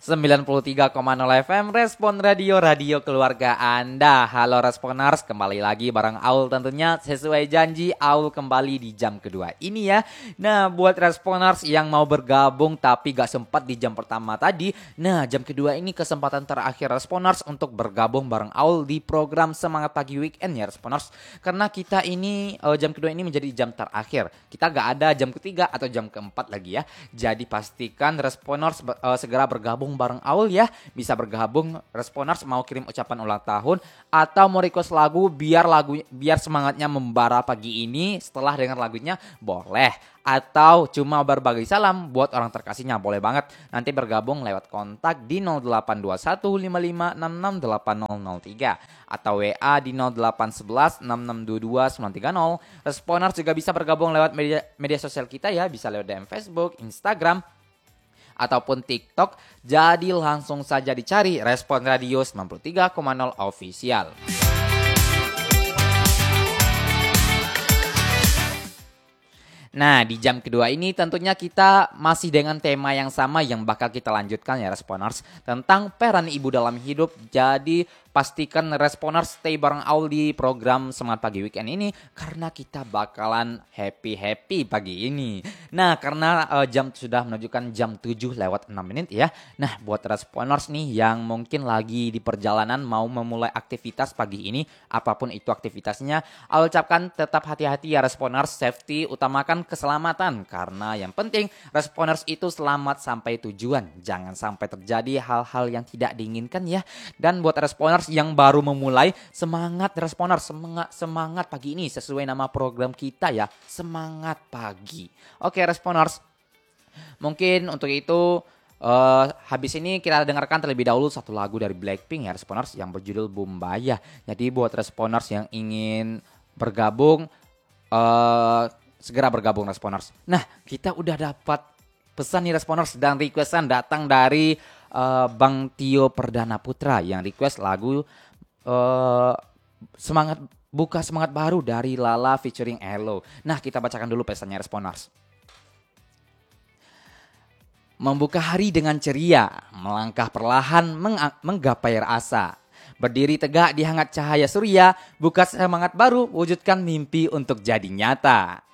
93,0 FM Respon Radio, radio keluarga Anda. Halo Responers, kembali lagi bareng Aul tentunya. Sesuai janji, Aul kembali di jam kedua ini ya. Nah, buat Responers yang mau bergabung tapi gak sempat di jam pertama tadi, nah jam kedua ini kesempatan terakhir Responers untuk bergabung bareng Aul di program Semangat Pagi Weekend ya Responers. Karena kita ini jam kedua ini menjadi jam terakhir. Kita gak ada jam ketiga atau jam keempat lagi ya. Jadi pastikan Responers segera bergabung bareng Aul ya. Bisa bergabung Responers mau kirim ucapan ulang tahun atau mau request lagu biar semangatnya membara pagi ini setelah dengar lagunya boleh, atau cuma berbagi salam buat orang terkasihnya boleh banget. Nanti bergabung lewat kontak di 082155668003 atau WA di 08116622 930. Responers juga bisa bergabung lewat media sosial kita ya, bisa lewat DM Facebook, Instagram ataupun TikTok. Jadi langsung saja dicari Respon Radio 93,0 Official. Nah, di jam kedua ini tentunya kita masih dengan tema yang sama yang bakal kita lanjutkan ya Responers, tentang peran ibu dalam hidup. Jadi pastikan Responers stay bareng Aul di program Semangat Pagi Weekend ini karena kita bakalan happy pagi ini. Nah, karena jam sudah menunjukkan jam 7 lewat 6 menit ya. Nah, buat Responers nih yang mungkin lagi di perjalanan mau memulai aktivitas pagi ini, apapun itu aktivitasnya, Aul ucapkan tetap hati-hati ya Responers, safety, utamakan keselamatan karena yang penting Responers itu selamat sampai tujuan. Jangan sampai terjadi hal-hal yang tidak diinginkan ya. Dan buat Responers yang baru memulai, semangat Responers, semangat pagi ini sesuai nama program kita ya, Semangat Pagi. Oke Responers, mungkin untuk itu habis ini kita dengarkan terlebih dahulu satu lagu dari Blackpink ya Responers yang berjudul Bumbaya. Jadi buat Responers yang ingin bergabung, segera bergabung Responers. Nah, kita udah dapat pesan nih Responers dan requestan datang dari Bang Tio Perdana Putra yang request lagu semangat baru dari Lala featuring Elo. Nah, kita bacakan dulu pesannya Responers. Membuka hari dengan ceria, melangkah perlahan menggapai rasa. Berdiri tegak di hangat cahaya surya, buka semangat baru, wujudkan mimpi untuk jadi nyata.